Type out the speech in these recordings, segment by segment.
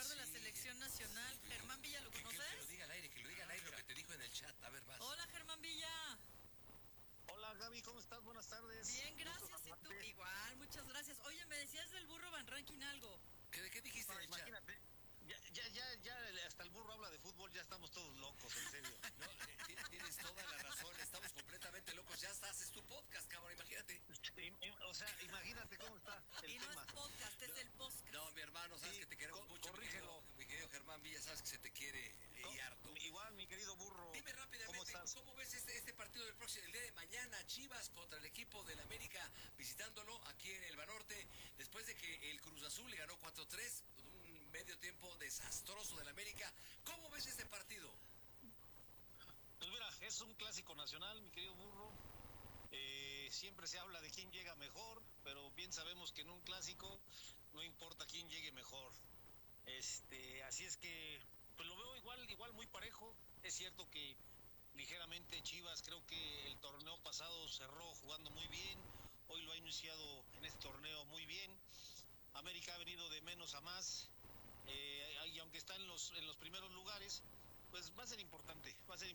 entrenador de la selección nacional, Germán Villa, ¿lo conoces? Que lo diga al aire lo que te dijo en el chat. A ver, vas. Hola, Germán Villa. Hola Gaby, ¿cómo estás? Buenas tardes. Bien, gracias. ¿Y tú? Igual, muchas gracias. Oye, me decías del burro Van Ranking algo. ¿De qué dijiste en el chat? Imagínate, ya hasta el burro habla de fútbol, ya estamos todos locos, en serio. No, tienes toda la razón, estamos completamente locos. Ya hasta haces tu podcast, cabrón, imagínate. O sea, imagínate cómo está el y no tema. es podcast, es el podcast. No, mi hermano, sabes que te queremos mucho. Corrígelo. Mi querido Germán Villa, sabes que se te quiere y harto. Igual, mi querido burro. Dime rápidamente, ¿cómo ves este partido el día de mañana? Chivas contra el equipo del América, visitándolo aquí en el Banorte, después de que el Cruz Azul le ganó 4-3, un medio tiempo desastroso del América. ¿Cómo ves este partido? Pues mira, es un clásico nacional, mi querido burro. Siempre se habla de quién llega mejor, pero bien sabemos que en un clásico no importa quién llegue mejor. Así es que pues lo veo igual muy parejo. Es cierto que ligeramente Chivas creo que el torneo pasado cerró jugando muy bien, hoy lo ha iniciado en este torneo muy bien. América ha venido de menos a más, y aunque está en los primeros lugares, pues va a ser importante,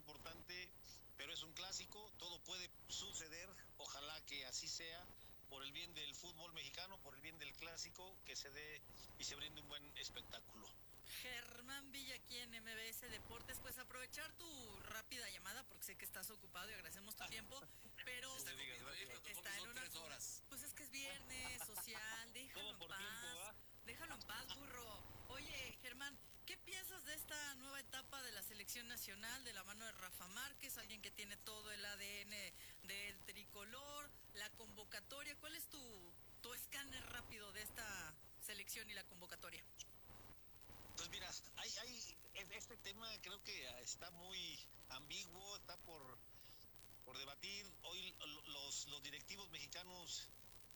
pero es un clásico, todo puede suceder, ojalá que así sea, por el bien del fútbol mexicano, por el bien del clásico, que se dé y se brinde un buen espectáculo. Germán Villa aquí en MBS Deportes, pues aprovechar tu rápida llamada porque sé que estás ocupado y agradecemos tu tiempo, pero está en unas 3 horas. Pues es que es viernes, social, déjalo en paz. Déjalo en paz, burro. Oye, Germán, ¿qué piensas de esta nueva etapa de la selección nacional de la mano de Rafa Márquez, alguien que tiene todo el ADN del tricolor, la convocatoria? ¿Cuál es tu escáner rápido de esta selección y la convocatoria? Pues mira, este tema creo que está muy ambiguo, está por debatir. Hoy los directivos mexicanos,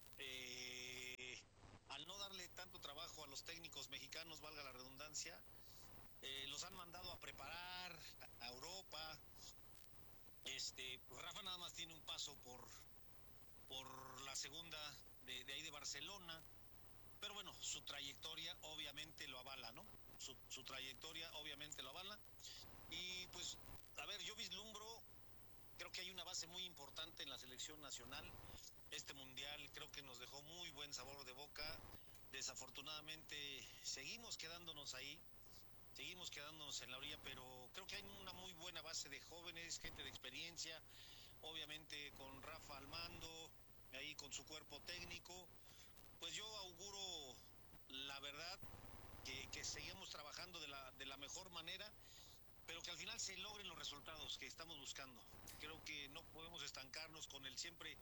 al no darle tanto trabajo a los técnicos mexicanos, valga la redundancia, los han mandado a preparar a Europa. Pues Rafa nada más tiene un paso por la segunda de ahí de Barcelona. Pero bueno, su trayectoria obviamente lo avala, ¿no? Su trayectoria obviamente lo avala. Y pues, a ver, yo vislumbro, creo que hay una base muy importante en la selección nacional. Este mundial creo que nos dejó muy buen sabor de boca. Desafortunadamente seguimos quedándonos ahí, seguimos quedándonos en la orilla, pero creo que hay una muy buena base de jóvenes, gente de experiencia, obviamente con Rafa al mando, ahí con su cuerpo técnico. Pues yo auguro, la verdad, que seguimos trabajando de la mejor manera, pero que al final se logren los resultados que estamos buscando. Creo que no podemos estancarnos con el siempre,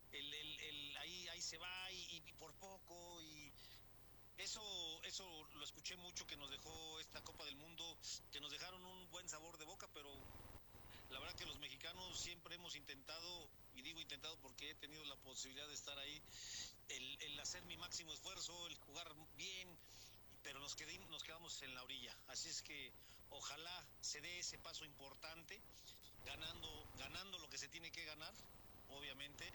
ahí se va y por poco, y eso lo escuché mucho que nos dejó esta Copa del Mundo, que nos dejaron un buen sabor de boca, pero la verdad que los mexicanos siempre hemos intentado, y digo intentado porque he tenido la posibilidad de estar ahí, el hacer mi máximo esfuerzo, el jugar bien, pero nos quedamos en la orilla. Así es que ojalá se dé ese paso importante, ganando lo que se tiene que ganar, obviamente,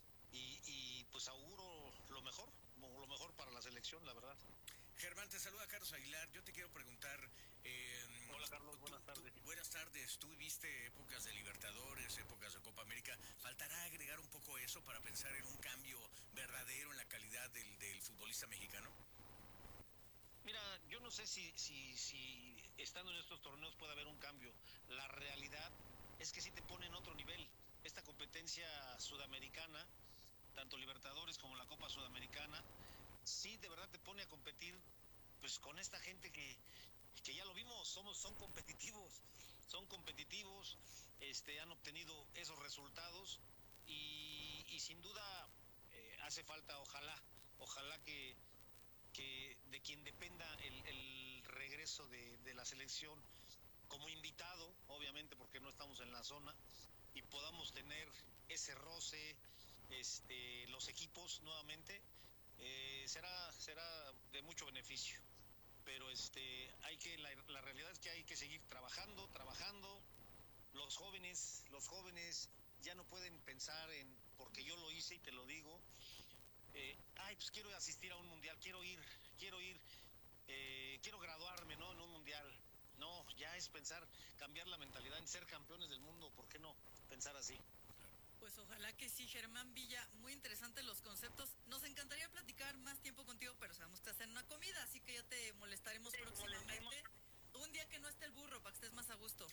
y pues auguro lo mejor para la selección, la verdad. Germán, te saluda Carlos Aguilar. Yo te quiero preguntar... Hola Carlos, buenas tardes. Buenas tardes. Tú viste épocas de Libertadores, épocas de Copa América. ¿Faltará agregar un poco eso para pensar en un cambio verdadero en la calidad del futbolista mexicano? Mira, yo no sé si estando en estos torneos puede haber un cambio. La realidad es que sí te pone en otro nivel. Esta competencia sudamericana, tanto Libertadores como la Copa Sudamericana, sí de verdad te pone a competir pues con esta gente que ya lo vimos, son competitivos, han obtenido esos resultados y sin duda hace falta, ojalá que de quien dependa el regreso de la selección como invitado, obviamente porque no estamos en la zona, y podamos tener ese roce, los equipos nuevamente, será de mucho beneficio. Pero la realidad es que hay que seguir trabajando. Los jóvenes ya no pueden pensar en, porque yo lo hice y te lo digo, pues quiero asistir a un mundial, quiero ir. quiero graduarme, ¿no? En un mundial. No, ya es pensar, cambiar la mentalidad en ser campeones del mundo. ¿Por qué no pensar así? Pues ojalá que sí, Germán Villa, muy interesantes los conceptos. Nos encantaría platicar más tiempo contigo, pero sabemos que hacen una comida, así que ya te molestaremos próximamente. Un día que no esté el burro, para que estés más a gusto.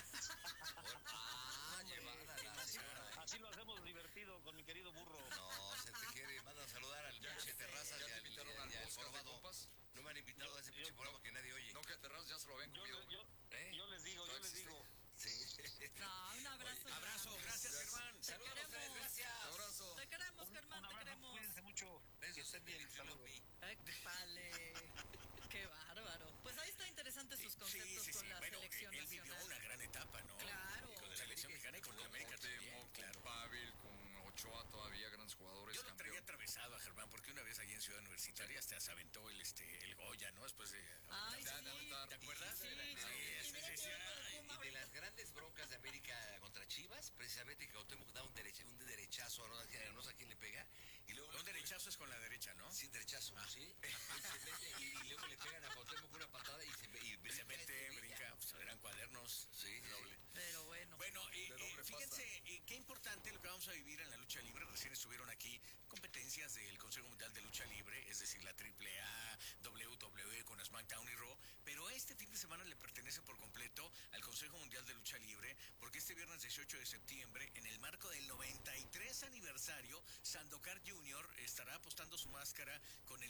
Llevada la señora. Así lo hacemos divertido con mi querido burro. No, se te quiere. Mandan a saludar al Yoche Terrazas ¿Ya y te al invitaron al podcast de Jorobado. compas? No me han invitado a ese pinche programa que nadie oye. No, que a Terrazas ya se lo habían comido. Yo les digo. Sí. No, un abrazo. Oye, Abrazo, gracias, Germán. Saludos a ustedes, queremos. gracias. Abrazo. Te queremos, Germán, te queremos. Cuídense mucho. Besos en el Trilopi. Vale. Qué bárbaro. Pues ahí está interesante sus conceptos con la Bueno, selección él vivió nacional. una gran etapa, ¿no? Claro. Con la selección mexicana y con la América también, Con claro. Pavel, con Ochoa todavía, grandes jugadores. Yo lo traía campeón. atravesado a Germán, porque una vez allí en Ciudad Universitaria hasta se aventó el Goya, ¿no? Después de... Ay, Ya, sí. de aventar. ¿Te acuerdas? Sí, Sí, y mira que sí, Y de las grandes broncas de América contra Chivas, precisamente que Cuauhtémoc da un derechazo, no sé a quién le pega. Y luego un derechazo es con la derecha, ¿no? Sí, derechazo, ¿sí? Y se mete, y luego le pegan a Cuauhtémoc una patada y se Se mete, brinca, pues eran cuadernos. Sí, doble. Pero bueno. Bueno, De doble fíjense qué importante lo que vamos a vivir en la lucha libre. Recién estuvieron aquí competencias del Consejo Mundial de Lucha Libre, es decir, la AAA, WWE con SmackDown y Raw, pero este fin de semana le pertenece por completo al Consejo Mundial de Lucha Libre, porque este viernes 18 de septiembre, en el marco del 93 aniversario, Sandokan Jr. estará apostando su máscara con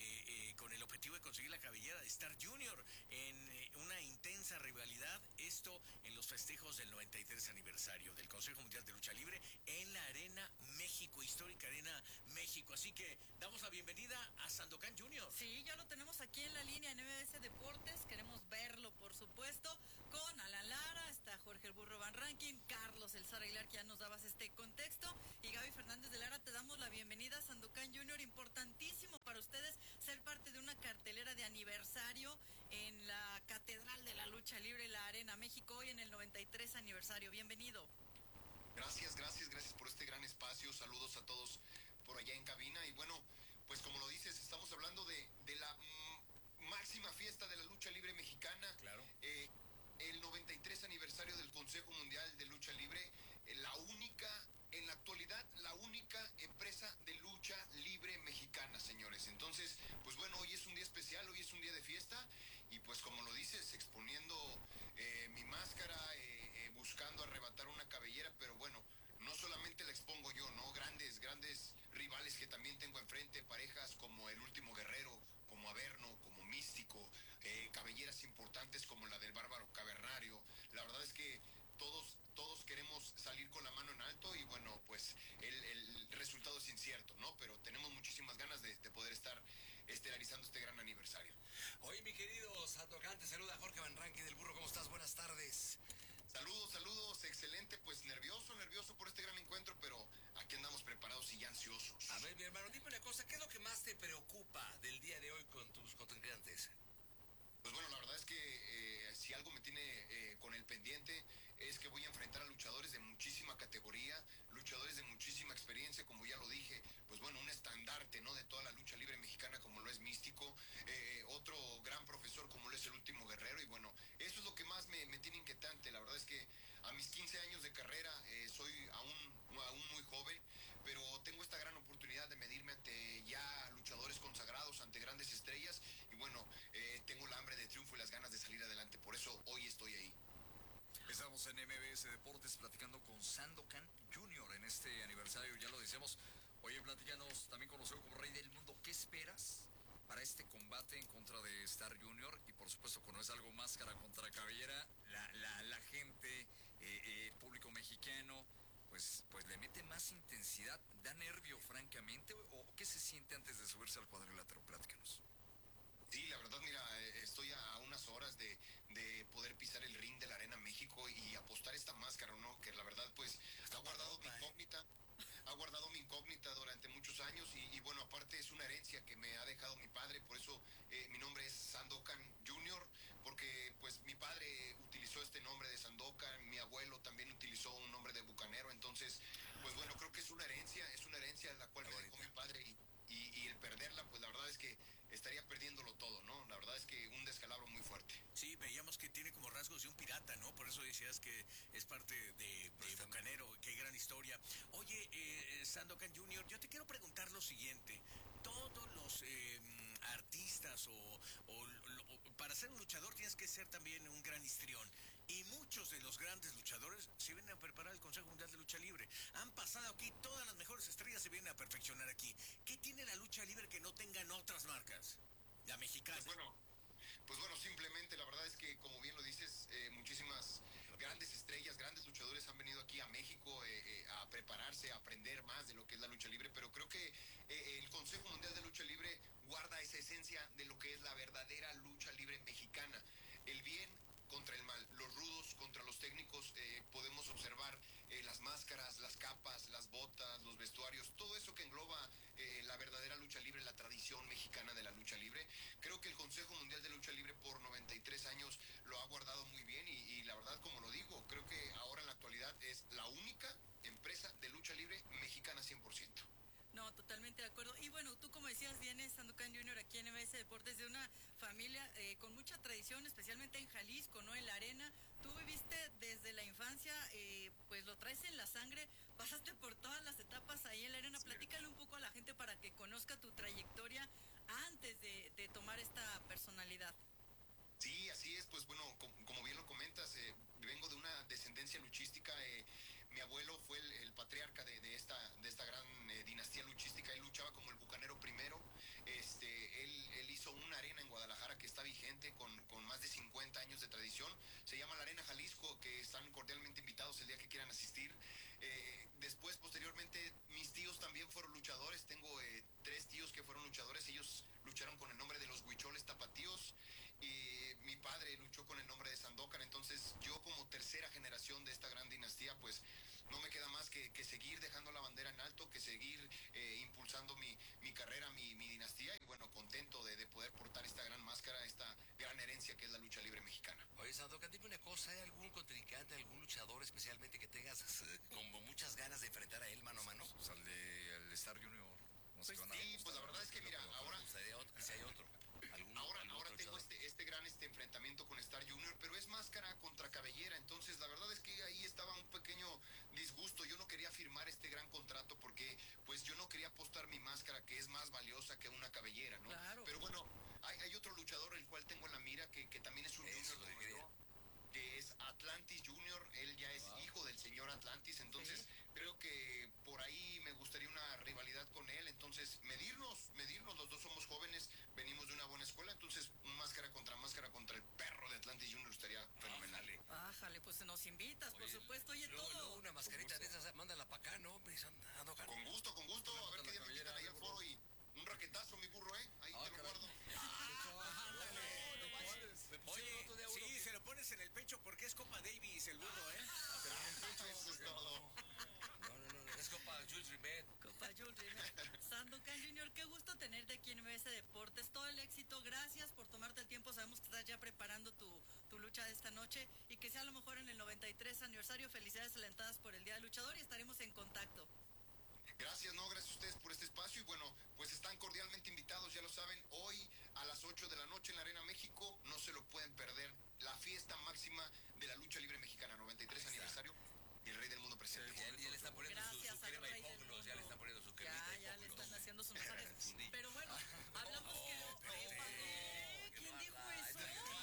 el objetivo de conseguir la cabellera de Star Jr. en una intensa rivalidad, esto en los festejos del 93 aniversario del Consejo Mundial de Lucha Libre en la Arena México, histórica Arena México. Así que damos la bienvenida a Sandokan Jr. Sí, ya lo tenemos aquí en la línea en MBS Deportes. Queremos verlo, por supuesto, con Alan Lara, está Jorge el Burro Van Rankin, Carlos el Zar Aguilar, que ya nos dabas este contexto, y Gaby Fernández de Lara. Te damos la bienvenida a Sandokan Jr. Importantísimo para ustedes ser parte de una cartelera de aniversario en la Catedral de la Lucha Libre, la Arena México, hoy en el 93 aniversario. Bienvenido. Gracias por este gran espacio. Saludos a todos por allá en cabina. Y bueno, pues como lo dices, estamos hablando de la máxima fiesta de la lucha libre mexicana. Claro. El 93 aniversario del Consejo Mundial de Lucha Libre. La única, en la actualidad, la única empresa de lucha libre mexicana, señores. Entonces, pues bueno, hoy es un día especial, hoy es un día de fiesta. Y pues como lo dices, exponiendo mi máscara, buscando arrebatar una cabellera, pero bueno, no solamente la expongo yo, ¿no? Grandes rivales que también tengo enfrente, parejas como El Último Guerrero, como Averno, como Místico, cabelleras importantes como la del Bárbaro Cavernario. La verdad es que todos queremos salir con la mano en alto y bueno, pues el resultado es incierto, ¿no? Pero tenemos muchísimas ganas de poder estar estelarizando este gran aniversario. Oye, mi querido Sandokan, te saluda Jorge Van Rankin del Burro. ¿Cómo estás? Buenas tardes. Saludos, excelente, pues nervioso por este gran encuentro, pero aquí andamos preparados y ya ansiosos. A ver, mi hermano, dime una cosa, ¿qué es lo que más te preocupa del día de hoy con tus contrincantes? Pues bueno, la verdad es que si algo me tiene con el pendiente es que voy a enfrentar a luchadores de muchísima categoría, luchadores de muchísima experiencia, como ya lo dije, pues bueno, un estandarte, ¿no? De toda la lucha libre mexicana como lo es Místico, otro gran profesor como lo es El Último Guerrero, y bueno, eso es lo que más me tiene inquietante. La verdad es que a mis 15 años de carrera soy aún muy joven, pero tengo esta gran oportunidad de medirme ante ya luchadores consagrados, ante grandes estrellas, y bueno, tengo la hambre de triunfo y las ganas de salir adelante, por eso hoy estoy ahí. Estamos en MBS Deportes platicando con Sandokan Jr. en este aniversario, ya lo decíamos. Oye, platícanos, también conocido como Rey del Mundo, ¿qué esperas para este combate en contra de Star Jr.? Y por supuesto, cuando es algo máscara contra cabellera, la gente, el público mexicano, pues le mete más intensidad. ¿Da nervio, francamente? ¿O qué se siente antes de subirse al cuadrilátero? Platícanos. Sí, la verdad, mira, estoy a unas horas de poder pisar el ring de la Arena México y apostar esta máscara, ¿no? Que la verdad, pues, ha guardado mi incógnita durante muchos años y bueno, aparte es una herencia que me ha dejado mi padre, por eso mi nombre es Sandokan Jr., porque pues mi padre utilizó este nombre de Sandokan, mi abuelo también utilizó un nombre de bucanero, entonces, pues bueno, creo que es una herencia la cual me dejó mi padre y el perderla, pues la verdad es que estaría perdiéndolo todo, ¿no? La verdad es eso decías que es parte de Bucanero, qué gran historia. Oye, Sandokan Jr., yo te quiero preguntar lo siguiente. Todos los artistas para ser un luchador tienes que ser también un gran histrión. Y muchos de los grandes luchadores se vienen a preparar al Consejo Mundial de Lucha Libre. Han pasado aquí, todas las mejores estrellas se vienen a perfeccionar aquí. ¿Qué tiene la lucha libre que no tengan otras marcas? La mexicana. Pues bueno, simplemente la verdad es que, como bien lo dices, muchísimas grandes estrellas, grandes luchadores han venido aquí a México a prepararse, a aprender más de lo que es la lucha libre, pero creo que el Consejo Mundial de Lucha Libre guarda esa esencia de lo que es la verdadera lucha libre mexicana. El bien contra el mal, los rudos contra los técnicos, podemos observar las máscaras, las capas, las botas, los vestuarios, todo eso que engloba la verdadera lucha libre, la tradición mexicana de la lucha libre. Creo que el Consejo Mundial de Lucha Libre por 93 años lo ha guardado muy bien y la verdad, como lo digo, creo que ahora en la actualidad es la única empresa de lucha libre mexicana 100%. No, totalmente de acuerdo. Y bueno, tú como decías, vienes Sandokan Jr. aquí en MBS Deportes de una familia con mucha tradición, especialmente en Jalisco, ¿no? En la arena. Tú viviste desde la infancia, pues lo traes en la sangre, pasaste por todas las etapas ahí en la arena. Sí. Platícale un poco a la gente para que conozca tu trayectoria antes de tomar esta personalidad. Sí, así es, pues bueno, como bien lo comentas, vengo de una descendencia luchística. Mi abuelo fue el patriarca de esta gran dinastía luchística. Él luchaba como el bucanero primero. Él hizo una arena en Guadalajara que está vigente con más de 50 años de tradición. Se llama la Arena Jalisco, que están cordialmente invitados el día que quieran asistir. Después, posteriormente, mis tíos también fueron luchadores. Tengo 3 tíos que fueron luchadores. Ellos lucharon con el nombre de los Huicholes Tapatíos. Y mi padre luchó con el nombre de Sandokan. Entonces yo, como tercera generación de esta gran dinastía, pues no me queda más que seguir dejando la bandera en alto, que seguir impulsando mi carrera, mi dinastía, y bueno, contento de poder portar esta gran máscara, esta gran herencia que es la lucha libre mexicana. Oye, Sandokan, dime una cosa, ¿hay algún contrincante, algún luchador especialmente que tengas como muchas ganas de enfrentar a él mano a mano? Pues al Star Junior. No sé, pues sí, pues la verdad es que mira, ahora... Si hay otro. Ahora tengo este gran enfrentamiento con Star Junior, pero es máscara contra cabellera. Entonces la verdad es que ahí estaba un pequeño disgusto. Yo no quería firmar este gran contrato porque pues yo no quería apostar mi máscara, que es más valiosa que una cabellera, ¿no? Claro. Pero bueno, hay otro luchador el cual tengo en la mira que también es un junior como yo, que es Atlantis Junior. Él ya es hijo del señor Atlantis. Entonces creo que por ahí me gustaría una rivalidad con él. Entonces medirnos, los dos somos jóvenes, venimos de una buena escuela. Entonces máscara contra el perro de Atlantis Junior estaría fenomenal. Ájale, pues nos invitas, por supuesto. Oye, todo. Una mascarita de esas, mándala para acá, ¿no? Con gusto. A ver qué día me invitan ahí al foro y un raquetazo, mi burro, ¿eh? Ahí te lo guardo. Oye, sí, se lo pones en el pecho porque es Copa Davis el burro, ¿eh? Pero en el pecho eso es todo. No, es Copa Jules Rimet. Copa Jules Rimet. Sandokan Jr., qué gusto tenerte aquí en MBS Deportes. Todo el éxito, gracias por tomarte el tiempo. Sabemos que estás ya preparando tu lucha de esta noche y que sea a lo mejor en el 93 aniversario. Felicidades alentadas por el Día del Luchador y estaremos en contacto. Gracias a ustedes por este espacio y bueno, pues están cordialmente invitados, ya lo saben, hoy a las 8 de la noche en la Arena México, no se lo pueden perder, la fiesta máxima de la lucha libre mexicana, 93 aniversario, y el Rey del Mundo presente. Ya le está poniendo Gracias su crema al Rey y del póculos, Mundo. ya le está poniendo su cremita y Ya le póculos. están haciendo sus masajes. Pero bueno, hablamos ¿quién dijo eso?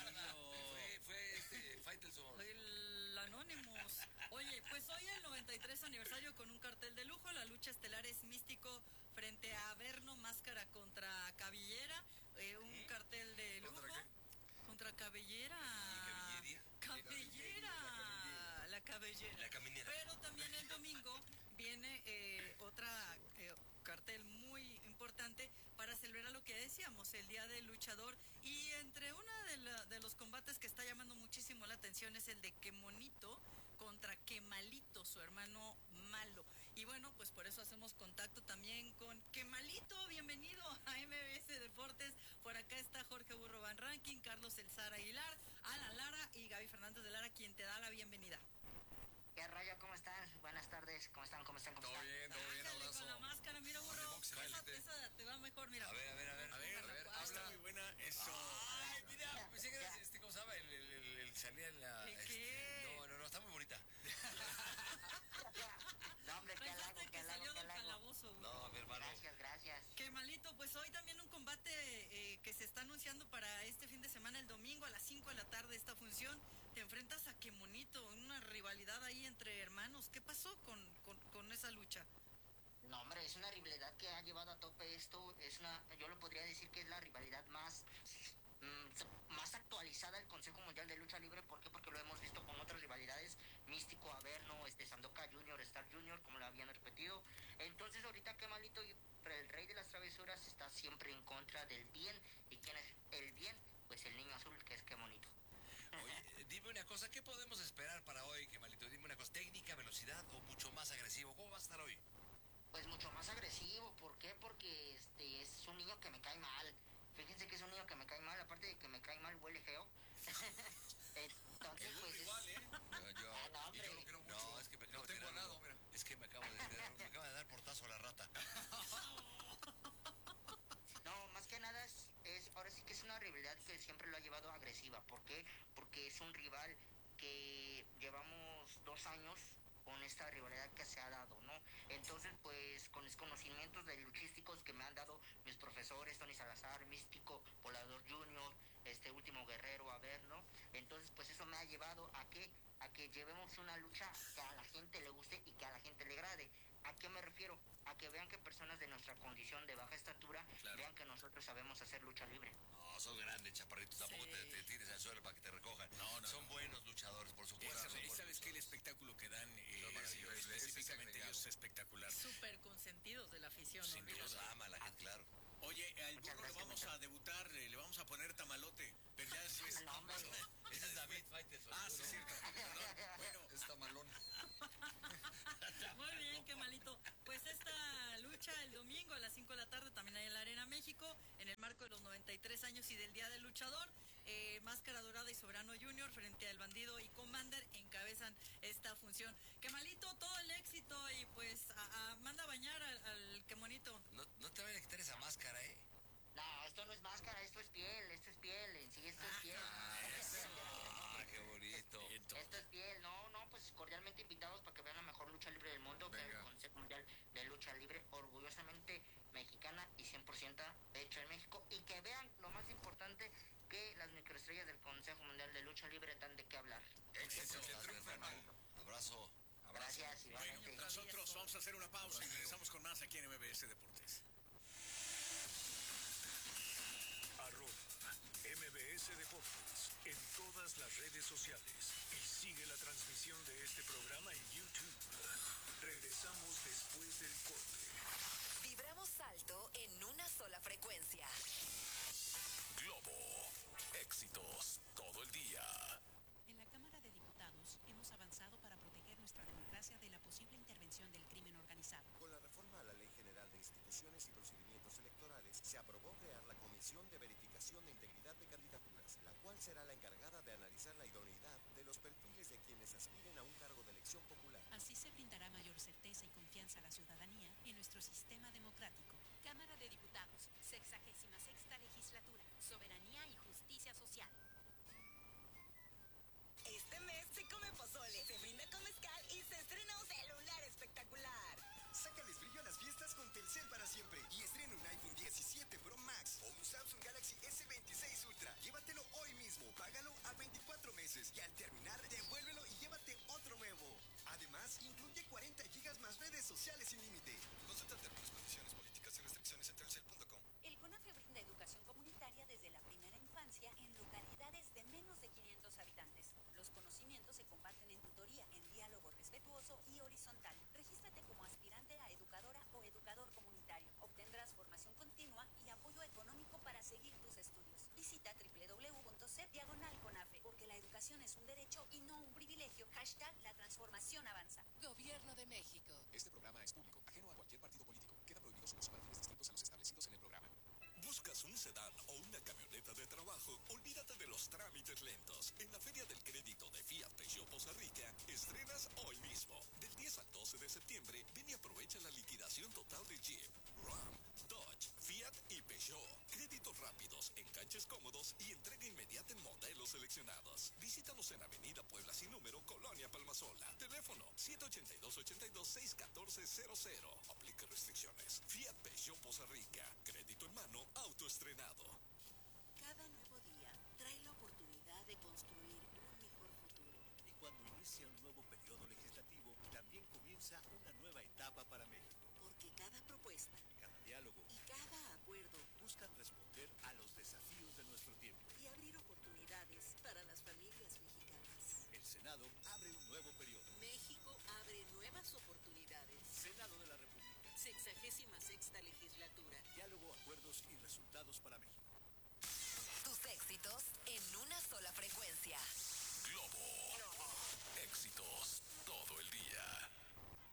Fue Faitelson. El Anonymous. Oye, pues hoy el 93 aniversario con un cartel de lujo. La lucha estelar es Místico frente a Averno, máscara contra cabellera. Un cartel de lujo. ¿Contra qué? Contra cabellera. La cabellera. La caminera. Pero también el domingo viene otra cartel muy importante para celebrar lo que decíamos, el Día del Luchador. Y entre uno de los combates que está llamando muchísimo la atención es el de Quemonito contra Quemalito, su hermano malo. Y bueno, pues por eso hacemos contacto también con Quemalito. Bienvenido a MBS Deportes. Por acá está Jorge Burro Van Ranking, Carlos El Zar Aguilar, Alan Lara y Gaby Fernández de Lara, quien te da la bienvenida. ¿Qué rollo? ¿Cómo están? Buenas tardes. ¿Cómo están? Todo bien, abrazo. Con la máscara, mira, burro. Esa te va mejor, mira. A ver, Está muy buena eso. Ay, mira, pensé que era ¿cómo se llama? El salía en la... ¿El qué? está anunciando para este fin de semana, el domingo a las 5 de la tarde, esta función. Te enfrentas a Qué Monito, una rivalidad ahí entre hermanos. ¿Qué pasó con esa lucha? No, hombre, es una rivalidad que ha llevado a tope esto. Yo lo podría decir que es la rivalidad más actualizada del Consejo Mundial de Lucha Libre. ¿Por qué? Porque lo hemos visto con otras rivalidades. Místico, Averno, Sandoka Junior, Star Junior, como lo habían repetido. Entonces ahorita Qué Malito, el rey de las travesuras, está siempre en contra del bien. ¿Y quién es el bien? Pues el niño azul, que es Qué Monito. Oye, dime una cosa, ¿qué podemos esperar para hoy, Qué Malito? Dime una cosa, ¿técnica, velocidad o mucho más agresivo? ¿Cómo va a estar hoy? Pues mucho más agresivo. ¿Por qué? Porque es un niño que me cae mal. Fíjense que es un niño que me cae mal, aparte de que me cae mal, huele feo. Entonces, pues igual, ¿eh? no, hombre. Yo lo quiero mucho. No, es que me acabo de tirar lado, uno. mira. Es que me acaba de dar portazo a la rata. No, más que nada ahora sí que es una rivalidad que siempre lo ha llevado agresiva. ¿Por qué? Porque es un rival que llevamos 2 años con esta rivalidad que se ha dado, ¿no? Entonces, pues, con los conocimientos de luchísticos que me han dado mis profesores, Tony Salazar, Místico, Volador Junior, Último Guerrero, ¿no? Entonces, pues eso me ha llevado a que llevemos una lucha que a la gente le guste y que a la gente le agrade. ¿A qué me refiero? A que vean que personas de nuestra condición de baja estatura vean que nosotros sabemos hacer lucha libre. No, son grandes, chaparritos. Tampoco Sí. te tires al suelo para que te recojan. No. Son buenos luchadores, por supuesto. Y sabes que el espectáculo que dan maravilloso. específicamente Ese ellos es espectacular. Súper consentidos de la afición, ¿no? Sin Olvídate. Los ama la gente, claro. Oye, al Muchas burro le gracias, vamos a debutar, le vamos a poner tamalote. Pero ya es No, hombre. Ese es David Faitelson. Ah, sí, es cierto. Perdón. Bueno, Está malón. Muy bien, Qué Malito. Pues esta lucha el domingo a las 5 de la tarde, también ahí en la Arena México, en el marco de los 93 años y del Día del Luchador. Máscara Dorada y Soberano Junior frente al Bandido y Commander encabezan esta función. Qué Malito, todo el éxito y pues manda a bañar al Qué Monito. No te vayan a quitar esa máscara, ¿eh? No, esto no es máscara, esto es piel, en sí esto es piel. Ah, qué bonito. Esto es piel, no, pues cordialmente invitados para que vean la mejor lucha libre del mundo, que es el Venga. Consejo Mundial de Lucha Libre, orgullosamente mexicana y 100% hecha en México, y que vean lo más importante, que las microestrellas del Consejo Mundial de Lucha Libre dan de qué hablar. Éxito, que triunfe, hermano. Abrazo. Gracias, igualmente. nosotros vamos a hacer una pausa y regresamos con más aquí en MBS Deportes. @MBS Deportes en todas las redes sociales y sigue la transmisión de este programa en YouTube. Regresamos después del corte. Vibramos alto en una sola frecuencia. Globo, éxitos todo el día. En la Cámara de Diputados hemos avanzado para proteger nuestra democracia de la posible intervención del crimen organizado. Con la reforma a la Ley General de Instituciones y Procedimientos Electorales, se aprobó crear la Comisión de Verificación de Integridad de Candidaturas, la cual será la encargada de analizar la idoneidad de los perfiles de quienes aspiren a un cargo de elección popular. Así se brindará mayor certeza y confianza a la ciudadanía en nuestro sistema democrático. Cámara de Diputados, 66ª Legislatura, Soberanía y Justicia Social. Este mes se come pozole, se brinda con mezcal y se estrena un celular espectacular. Sácales brillo a las fiestas con Telcel para siempre y estrena un iPhone 17 Pro Max o un Samsung Galaxy S26 Ultra. Llévatelo hoy mismo, págalo a 24 meses y al terminar devuélvelo y llévate otro nuevo. Además, incluye 40 gigas más redes sociales sin límite. Consulta términos, condiciones, políticas y restricciones en telcel.com. El CONAFE brinda educación comunitaria desde la primera infancia en localidades de menos de 500 habitantes. Los conocimientos se comparten en tutoría, en diálogo respetuoso y horizontal. Regístrate como aspirante a educadora o educador comunitario. Obtendrás formación continua y apoyo económico para seguir tus estudios. Visita www.cep/CONAFE, porque la educación es un derecho y no un privilegio. #La transformación avanza. Gobierno de México. Este programa es público, ajeno a cualquier partido político. Queda prohibido su uso para fines distintos a los establecidos en el programa. ¿Buscas un sedán o una camioneta de trabajo? Olvídate de los trámites lentos. En la Feria del Crédito de Fiat Peugeot Poza Rica, estrenas hoy mismo. Del 10 al 12 de septiembre, ven y aprovecha la liquidación total de Jeep, Ram, Dodge, Fiat y Peugeot. Créditos rápidos, enganches cómodos y entrega inmediata en modelos seleccionados. Visítanos en Avenida Puebla sin número, Colonia Palmasola. Teléfono 782-82-61400. Aplica restricciones. Fiat Peugeot Poza Rica. comienza una nueva etapa para México. Porque cada propuesta, Cada diálogo y cada acuerdo buscan responder a los desafíos de nuestro tiempo. y abrir oportunidades para las familias mexicanas. El Senado abre un nuevo periodo. México abre nuevas oportunidades. Senado de la República. 66ª legislatura. Diálogo, acuerdos y resultados para México. Tus éxitos en una sola frecuencia.